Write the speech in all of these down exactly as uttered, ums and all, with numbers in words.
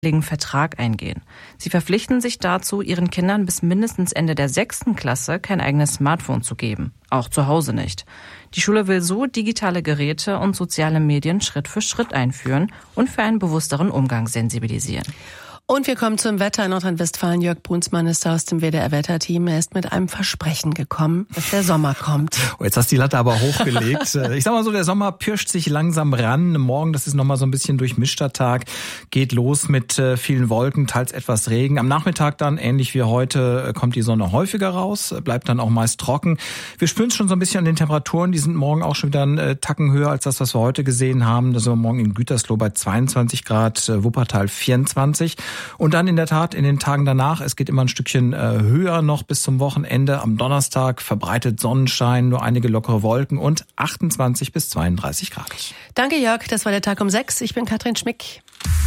Vertrag eingehen. Sie verpflichten sich dazu, ihren Kindern bis mindestens Ende der sechsten Klasse kein eigenes Smartphone zu geben. Auch zu Hause nicht. Die Schule will so digitale Geräte und soziale Medien Schritt für Schritt einführen und für einen bewussteren Umgang sensibilisieren. Und wir kommen zum Wetter in Nordrhein-Westfalen. Jörg Brunsmann ist aus dem W D R-Wetterteam. Er ist mit einem Versprechen gekommen, dass der Sommer kommt. Oh, jetzt hast du die Latte aber hochgelegt. Ich sag mal so, der Sommer pirscht sich langsam ran. Morgen, das ist nochmal so ein bisschen durchmischter Tag, geht los mit äh, vielen Wolken, teils etwas Regen. Am Nachmittag dann, ähnlich wie heute, kommt die Sonne häufiger raus, bleibt dann auch meist trocken. Wir spüren es schon so ein bisschen an den Temperaturen. Die sind morgen auch schon wieder einen äh, Tacken höher als das, was wir heute gesehen haben. Da sind wir morgen in Gütersloh bei zweiundzwanzig Grad, äh, Wuppertal vierundzwanzig. Und dann in der Tat in den Tagen danach, es geht immer ein Stückchen äh, höher noch bis zum Wochenende. Am Donnerstag verbreitet Sonnenschein, nur einige lockere Wolken und achtundzwanzig bis zweiunddreißig Grad. Danke Jörg, das war der Tag um sechs. Ich bin Katrin Schmick.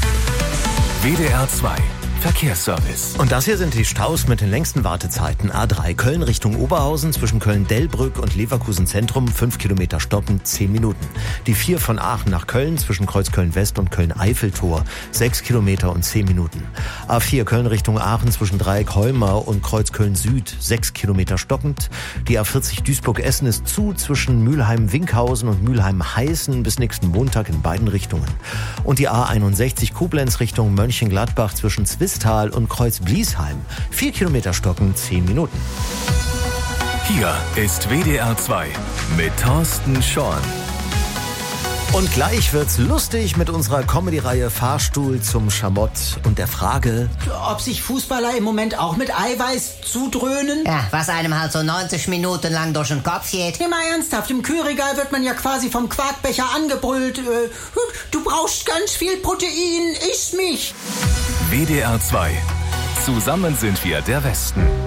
W D R zwei Verkehrsservice. Und das hier sind die Staus mit den längsten Wartezeiten. A drei Köln Richtung Oberhausen zwischen Köln-Dellbrück und Leverkusen Zentrum, fünf Kilometer stoppen, zehn Minuten. Die vier von Aachen nach Köln zwischen Kreuz Köln-West und Köln-Eiffeltor, sechs Kilometer und zehn Minuten. A vier Köln Richtung Aachen zwischen Dreieck Heumar und Kreuz Köln-Süd, sechs Kilometer stockend. Die A vierzig Duisburg-Essen ist zu zwischen Mülheim-Winkhausen und Mülheim-Heißen bis nächsten Montag in beiden Richtungen. Und die A einundsechzig Koblenz Richtung Mönchengladbach zwischen Zwistal und Kreuz Bliesheim. Vier Kilometer stocken, zehn Minuten. Hier ist W D R zwei mit Thorsten Schorn. Und gleich wird's lustig mit unserer Comedy-Reihe Fahrstuhl zum Schamott und der Frage, ob sich Fußballer im Moment auch mit Eiweiß zudröhnen? Ja, was einem halt so neunzig Minuten lang durch den Kopf geht. Ja, mal ernsthaft, im Kühlregal wird man ja quasi vom Quarkbecher angebrüllt. Äh, du brauchst ganz viel Protein, iss mich. W D R zwei. Zusammen sind wir der Westen.